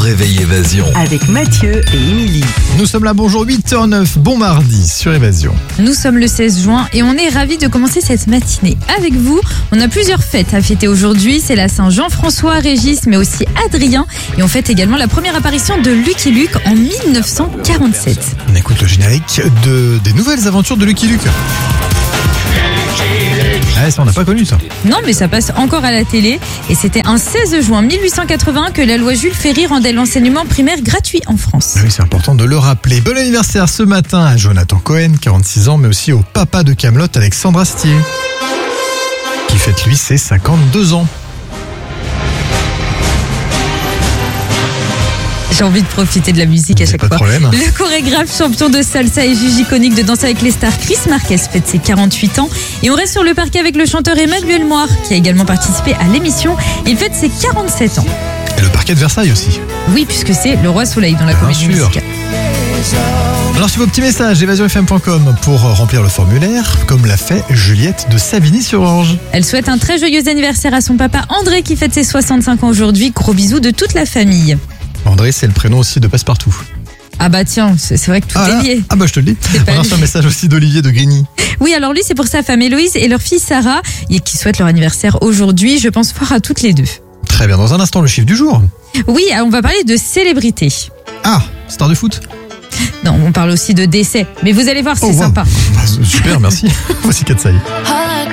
réveil Évasion. Avec Mathieu et Émilie. Nous sommes là, bonjour, 8h09, bon mardi sur Évasion. Nous sommes le 16 juin et on est ravis de commencer cette matinée avec vous. On a plusieurs fêtes à fêter aujourd'hui. C'est la Saint-Jean-François, Régis, mais aussi Adrien. Et on fête également la première apparition de Lucky Luke en 1947. On écoute le générique des nouvelles aventures de Lucky Luke. Ah, ça on n'a pas connu ça. Non, mais ça passe encore à la télé. Et c'était un 16 juin 1881 que la loi Jules Ferry rendait l'enseignement primaire gratuit en France. Ah oui, c'est important de le rappeler. Bon anniversaire ce matin à Jonathan Cohen, 46 ans, mais aussi au papa de Kaamelott, Alexandre Astier, qui fête lui ses 52 ans. J'ai envie de profiter de la musique à chaque Pas de fois. problème. Le chorégraphe champion de salsa et juge iconique de Danse avec les stars, Chris Marquez, fête ses 48 ans. Et on reste sur le parquet avec le chanteur Emmanuel Moir, qui a également participé à l'émission. Il fête ses 47 ans. Et le parquet de Versailles aussi. Oui, puisque c'est le roi Soleil dans la comédie sûr. musicale. Alors sur vos petits messages, évasionfm.com pour remplir le formulaire, comme l'a fait Juliette de Savigny-sur-Orge. Elle souhaite un très joyeux anniversaire à son papa André, qui fête ses 65 ans aujourd'hui. Gros bisous de toute la famille. André, c'est le prénom aussi de Passepartout. Ah bah tiens, c'est vrai que tout est lié. Ah bah je te le dis. pas On a reçu un lui. message aussi d'Olivier de Grigny. Oui, alors lui, c'est pour sa femme Héloïse et leur fille Sarah, et qui souhaitent leur anniversaire aujourd'hui. Je pense fort à toutes les deux. Très bien, dans un instant le chiffre du jour. Oui, on va parler de célébrités. Ah, star de foot. Non, on parle aussi de décès. Mais vous allez voir, c'est Oh, wow. sympa. Super, merci. Voici Katsai.